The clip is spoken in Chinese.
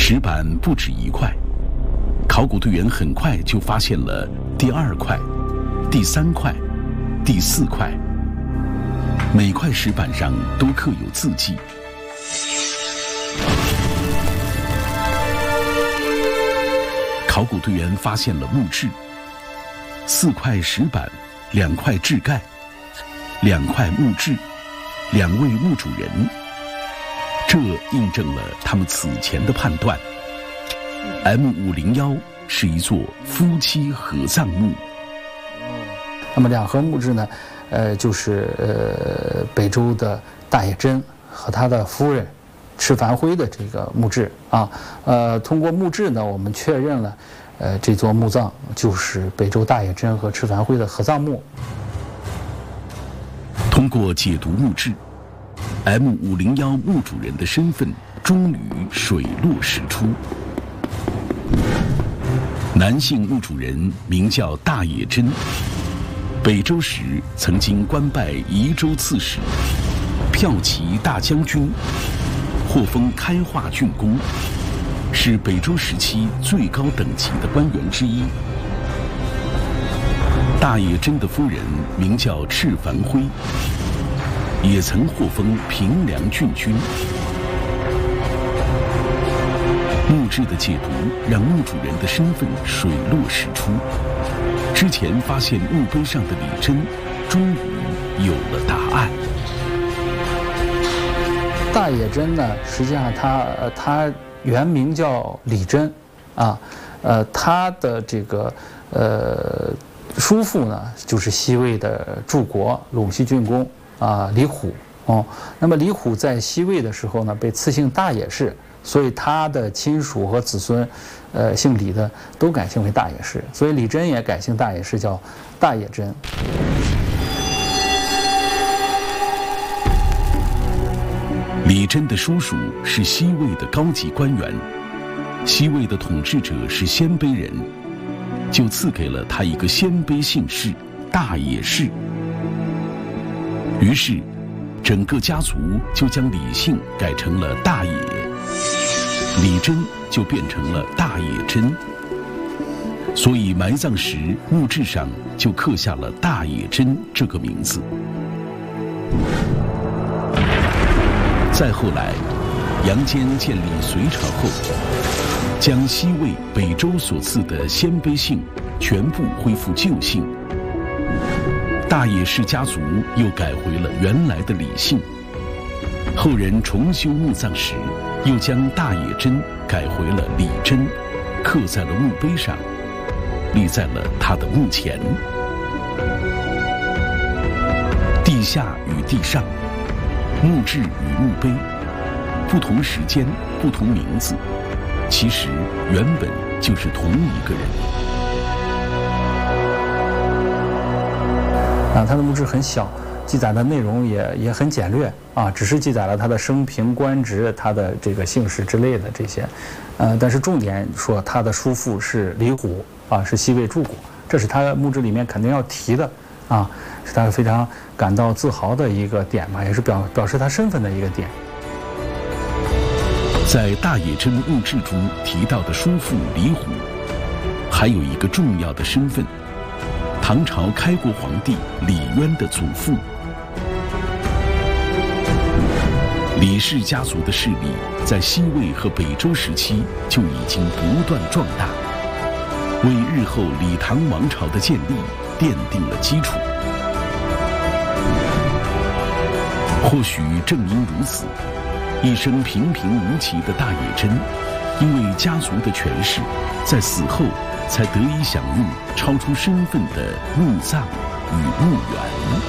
石板不止一块，考古队员很快就发现了第2块、第3块、第4块，每块石板上都刻有字迹。考古队员发现了墓志，4块石板，2块志盖，2块墓志，2位墓主人。这印证了他们此前的判断 ：M501是一座夫妻合葬墓。 那么2盒墓志呢，就是北周的大野真和他的夫人赤凡辉的这个墓志啊。通过墓志呢，我们确认了，这座墓葬就是北周大野真和赤凡辉的合葬墓。 通过解读墓志，M501墓主人的身份终于水落石出。男性墓主人名叫大野真，北周时曾经官拜宜州刺史、骠骑大将军，获封开化郡公，是北周时期最高等级的官员之一。大野真的夫人名叫赤凡辉，也曾获封平凉郡君。墓志的解读让墓主人的身份水落石出。之前发现墓碑上的李真，终于有了答案。 大野真呢，实际上他原名叫李真，啊，他的这个叔父呢，就是西魏的柱国陇西郡公啊李虎哦。那么李虎在西魏的时候呢，被赐姓大野氏，所以他的亲属和子孙，姓李的都改姓为大野氏，所以李真也改姓大野氏，叫大野真。 李真的叔叔是西魏的高级官员，西魏的统治者是鲜卑人，就赐给了他一个鲜卑姓氏大野氏。于是，整个家族就将李姓改成了大野，李真就变成了大野真。所以埋葬时墓志上就刻下了大野真这个名字。再后来，杨坚建立隋朝后，将西魏、北周所赐的鲜卑姓全部恢复旧姓。大野氏家族又改回了原来的李姓。后人重修墓葬时，又将大野真改回了李真，刻在了墓碑上，立在了他的墓前。地下与地上，墓志与墓碑，不同时间、不同名字，其实原本就是同一个人。 他的墓志很小，记载的内容也很简略啊，只是记载了他的生平、官职、他的这个姓氏之类的这些，但是重点说他的叔父是李虎啊，是西魏柱国，这是他墓志里面肯定要提的啊，是他非常感到自豪的一个点嘛，也是表示他身份的一个点。 在大野真墓志中提到的叔父李虎，还有一个重要的身份。唐朝开国皇帝李渊的祖父。李氏家族的势力在西魏和北周时期就已经不断壮大，为日后李唐王朝的建立奠定了基础。或许正因如此，一生平平无奇的大野真，因为家族的权势，在死后才得以享用超出身份的墓葬与墓园。